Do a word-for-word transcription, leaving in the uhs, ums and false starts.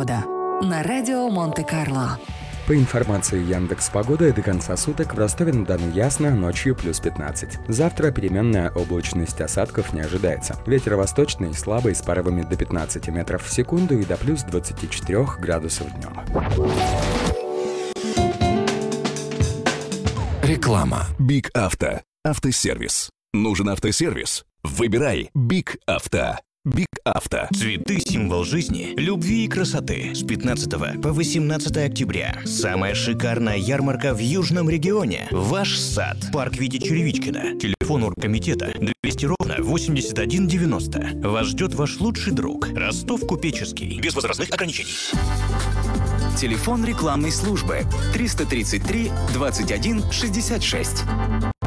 Погода» на радио Монте-Карло. По информации Яндекс.Погоды, до конца суток в Ростове-на-Дону ясно, ночью плюс пятнадцать. Завтра переменная облачность, осадков не ожидается. Ветер восточный, слабый, с порывами до пятнадцати метров в секунду и до плюс двадцати четырёх градусов днем. Реклама. Биг Авто. Автосервис. Нужен автосервис? Выбирай Биг Авто. Биг Авто. Цветы – символ жизни, любви и красоты. С пятнадцатого по восемнадцатое октября. Самая шикарная ярмарка в Южном регионе. Ваш сад. Парк Вити Черевичкина. Телефон оргкомитета двести ровно восемьдесят один девяносто. Вас ждет ваш лучший друг. Ростов Купеческий. Без возрастных ограничений. Телефон рекламной службы триста тридцать три двадцать один шестьдесят шесть.